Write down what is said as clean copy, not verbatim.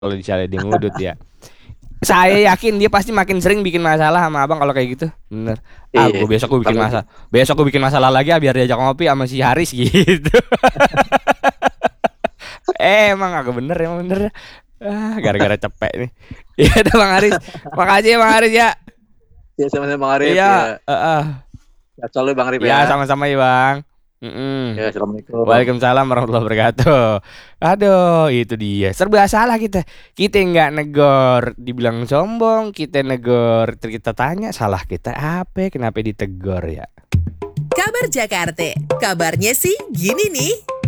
kalau misalnya dia ngudut ya. Saya yakin dia pasti makin sering bikin masalah sama abang kalau kayak gitu. Bener. Ah, Iya. gue besok gue bikin Kalau masalah. Besok gue bikin masalah lagi biar diajak ngopi sama si Haris gitu. Emang agak bener, emang bener. Ah, gara-gara cepet nih. Iya, udah Bang Haris. Makasih ya Bang Haris ya. ya sama-sama Bang Arif Iya, ya. heeh. Ya selalu Bang Arif Ya, ya. sama-sama ya Bang. Ya, Mm-mm. assalamualaikum. Waalaikumsalam warahmatullahi wabarakatuh. Aduh, itu dia. Serba salah kita. Kita nggak negor, dibilang sombong. Kita negor, kita tanya salah kita apa? Kenapa ditegor ya? Kabar Jakarta. Kabarnya sih gini nih.